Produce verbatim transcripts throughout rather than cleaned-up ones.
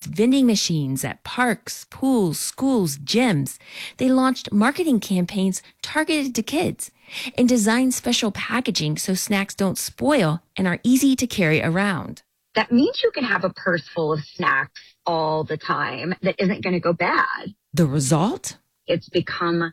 vending machines at parks, pools, schools, gyms. They launched marketing campaigns targeted to kids and designed special packaging so snacks don't spoil and are easy to carry around. That means you can have a purse full of snacks all the time that isn't going to go bad. The result? It's become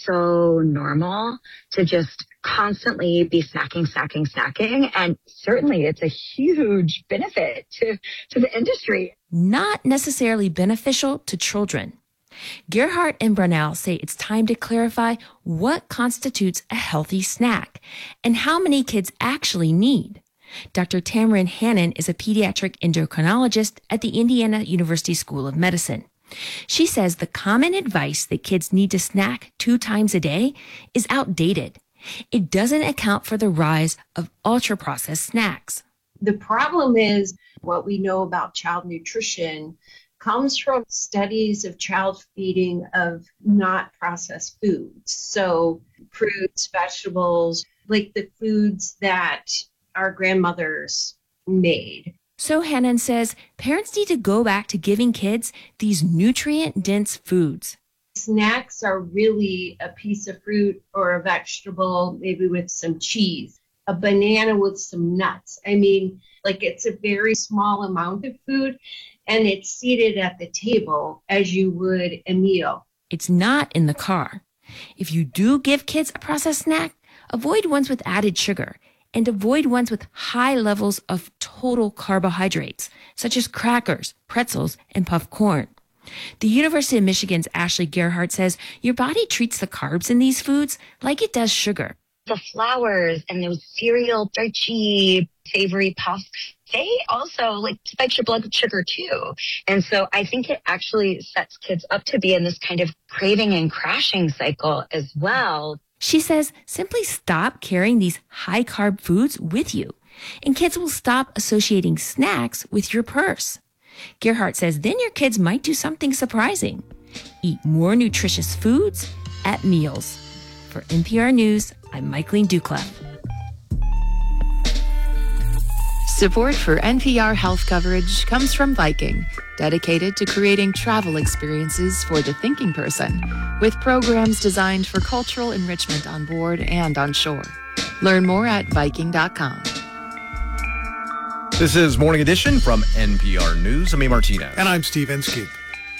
so normal to just constantly be snacking, snacking, snacking. And certainly it's a huge benefit to, to the industry. Not necessarily beneficial to children. Gerhardt and Brunel say it's time to clarify what constitutes a healthy snack and how many kids actually need. Doctor Tamarin Hannon is a pediatric endocrinologist at the Indiana University School of Medicine. She says the common advice that kids need to snack two times a day is outdated. It doesn't account for the rise of ultra-processed snacks. The problem is what we know about child nutrition comes from studies of child feeding of not processed foods. So fruits, vegetables, like the foods that our grandmothers made. So Hannon says parents need to go back to giving kids these nutrient-dense foods. Snacks are really a piece of fruit or a vegetable, maybe with some cheese, a banana with some nuts. I mean, like it's a very small amount of food, and it's seated at the table as you would a meal. It's not in the car. If you do give kids a processed snack, avoid ones with added sugar and avoid ones with high levels of total carbohydrates, such as crackers, pretzels, and puffed corn. The University of Michigan's Ashley Gerhardt says your body treats the carbs in these foods like it does sugar. The flours and those cereal, starchy, savory puffs, they also like spike your blood sugar too. And so I think it actually sets kids up to be in this kind of craving and crashing cycle as well. She says simply stop carrying these high-carb foods with you, and kids will stop associating snacks with your purse. Gerhardt says then your kids might do something surprising. Eat more nutritious foods at meals. For N P R News, I'm Michaeline Duclef. Support for N P R health coverage comes from Viking, dedicated to creating travel experiences for the thinking person, with programs designed for cultural enrichment on board and on shore. Learn more at Viking dot com. This is Morning Edition from N P R News. I'm A. Martinez. And I'm Steve Inskeep.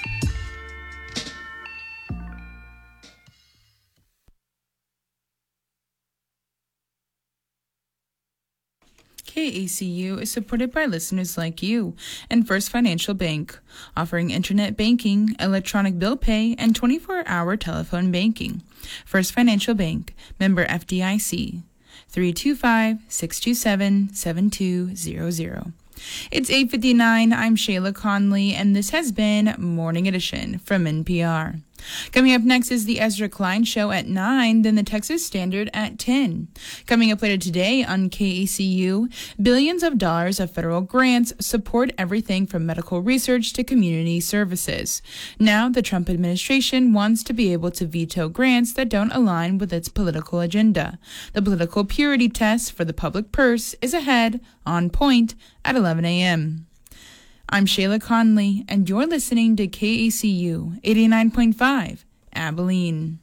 K A C U is supported by listeners like you and First Financial Bank, offering internet banking, electronic bill pay, and twenty-four hour telephone banking. First Financial Bank, member F D I C, three two five, six two seven, seven two zero zero. It's eight fifty-nine. I'm Shayla Conley, and this has been Morning Edition from N P R. Coming up next is the Ezra Klein Show at nine, then the Texas Standard at ten. Coming up later today on K A C U, billions of dollars of federal grants support everything from medical research to community services. Now, the Trump administration wants to be able to veto grants that don't align with its political agenda. The political purity test for the public purse is ahead, on point, at eleven a.m. I'm Shayla Conley, and you're listening to K A C U eighty-nine point five, Abilene.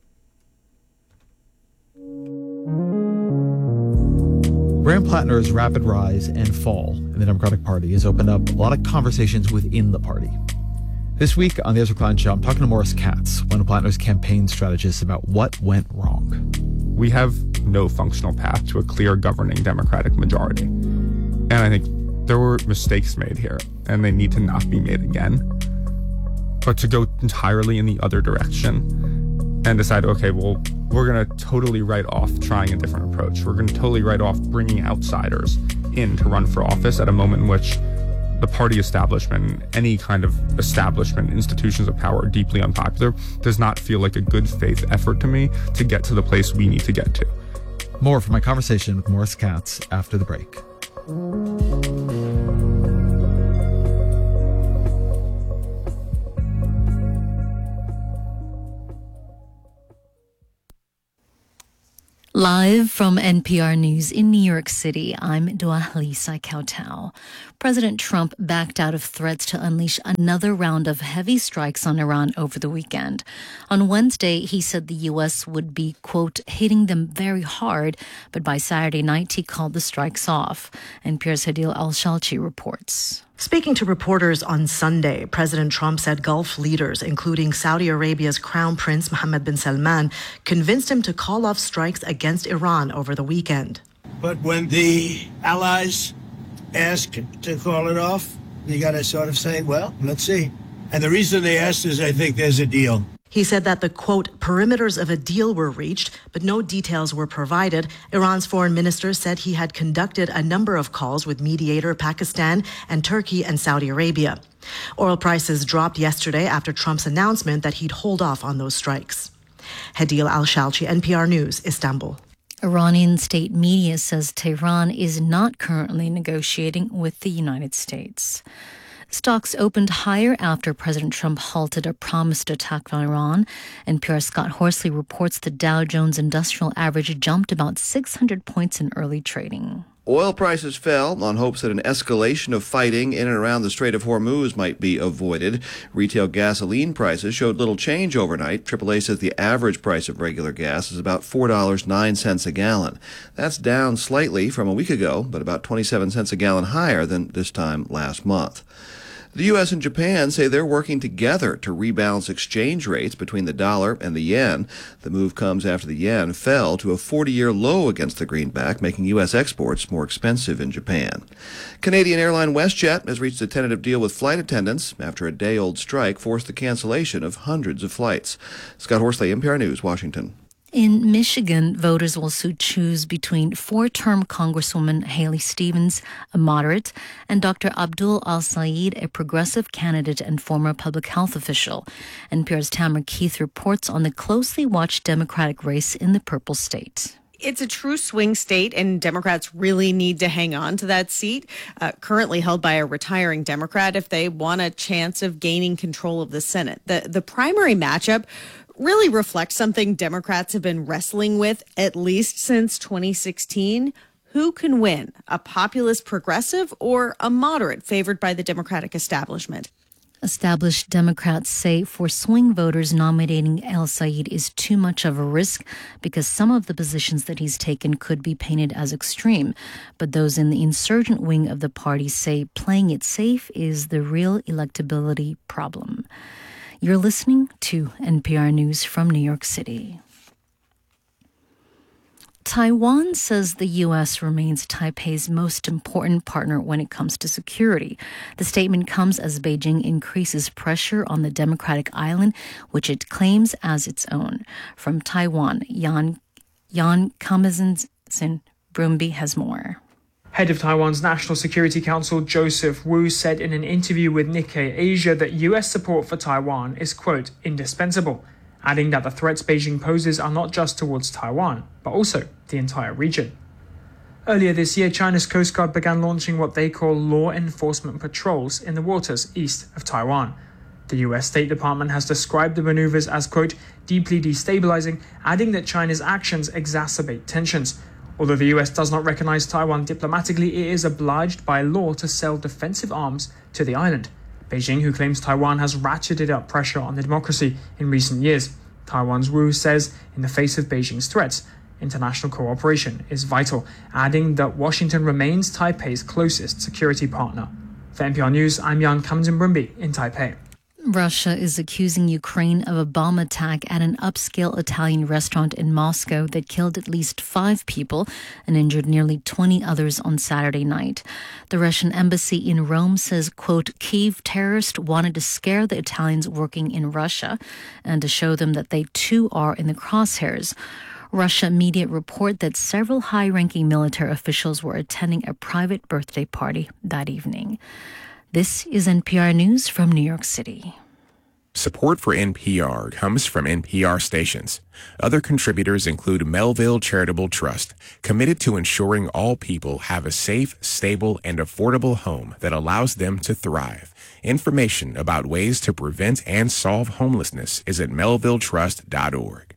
Graham Plattner's rapid rise and fall in the Democratic Party has opened up a lot of conversations within the party. This week on the Ezra Klein Show, I'm talking to Morris Katz, one of Plattner's campaign strategists, about what went wrong. We have no functional path to a clear governing Democratic majority. And I think there were mistakes made here, and they need to not be made again. But to go entirely in the other direction and decide, okay, well, we're going to totally write off trying a different approach. We're going to totally write off bringing outsiders in to run for office at a moment in which the party establishment, any kind of establishment, institutions of power are deeply unpopular, does not feel like a good faith effort to me to get to the place we need to get to. More from my conversation with Morris Katz after the break. Live from N P R News in New York City, I'm Dua Lisa Kautau. President Trump backed out of threats to unleash another round of heavy strikes on Iran over the weekend. On Wednesday, he said the U S would be, quote, hitting them very hard, but by Saturday night, he called the strikes off. N P R's Hadil Al-Shalchi reports. Speaking to reporters on Sunday, President Trump said Gulf leaders, including Saudi Arabia's Crown Prince Mohammed bin Salman, convinced him to call off strikes against Iran over the weekend. But when the allies ask to call it off, you got to sort of say, well, let's see. And the reason they asked is I think there's a deal. He said that the, quote, perimeters of a deal were reached, but no details were provided. Iran's foreign minister said he had conducted a number of calls with mediator Pakistan and Turkey and Saudi Arabia. Oil prices dropped yesterday after Trump's announcement that he'd hold off on those strikes. Hadil Al-Shalchi, N P R News, Istanbul. Iranian state media says Tehran is not currently negotiating with the United States. Stocks opened higher after President Trump halted a promised attack on Iran. N P R's Scott Horsley reports the Dow Jones Industrial Average jumped about six hundred points in early trading. Oil prices fell on hopes that an escalation of fighting in and around the Strait of Hormuz might be avoided. Retail gasoline prices showed little change overnight. triple A says the average price of regular gas is about four dollars and nine cents a gallon. That's down slightly from a week ago, but about twenty-seven cents a gallon higher than this time last month. The U S and Japan say they're working together to rebalance exchange rates between the dollar and the yen. The move comes after the yen fell to a forty-year low against the greenback, making U S exports more expensive in Japan. Canadian airline WestJet has reached a tentative deal with flight attendants after a day-old strike forced the cancellation of hundreds of flights. Scott Horsley, N P R News, Washington. In Michigan, voters will soon choose between four-term Congresswoman Haley Stevens, a moderate, and Doctor Abdul Al-Sayed, a progressive candidate and former public health official. N P R's Tamara Keith reports on the closely watched Democratic race in the Purple State. It's a true swing state, and Democrats really need to hang on to that seat, uh, currently held by a retiring Democrat, if they want a chance of gaining control of the Senate. The, the primary matchup really reflects something Democrats have been wrestling with at least since twenty sixteen. Who can win, a populist progressive or a moderate favored by the Democratic establishment? Established Democrats say for swing voters, nominating Al-Sayed is too much of a risk because some of the positions that he's taken could be painted as extreme. But those in the insurgent wing of the party say playing it safe is the real electability problem. You're listening to N P R News from New York City. Taiwan says the U S remains Taipei's most important partner when it comes to security. The statement comes as Beijing increases pressure on the democratic island, which it claims as its own. From Taiwan, Yan, Yan Kamazin Brumby has more. Head of Taiwan's National Security Council, Joseph Wu, said in an interview with Nikkei Asia that U S support for Taiwan is, quote, indispensable, adding that the threats Beijing poses are not just towards Taiwan, but also the entire region. Earlier this year, China's Coast Guard began launching what they call law enforcement patrols in the waters east of Taiwan. The U S State Department has described the maneuvers as, quote, deeply destabilizing, adding that China's actions exacerbate tensions. Although the U S does not recognize Taiwan diplomatically, it is obliged by law to sell defensive arms to the island. Beijing, who claims Taiwan has ratcheted up pressure on the democracy in recent years. Taiwan's Wu says, in the face of Beijing's threats, international cooperation is vital, adding that Washington remains Taipei's closest security partner. For N P R News, I'm Yan Kamzin Brumby in Taipei. Russia is accusing Ukraine of a bomb attack at an upscale Italian restaurant in Moscow that killed at least five people and injured nearly twenty others on Saturday night. The Russian embassy in Rome says, quote, Kyiv terrorists wanted to scare the Italians working in Russia and to show them that they too are in the crosshairs. Russia media report that several high-ranking military officials were attending a private birthday party that evening. This is N P R News from New York City. Support for N P R comes from N P R stations. Other contributors include Melville Charitable Trust, committed to ensuring all people have a safe, stable, and affordable home that allows them to thrive. Information about ways to prevent and solve homelessness is at melville trust dot org.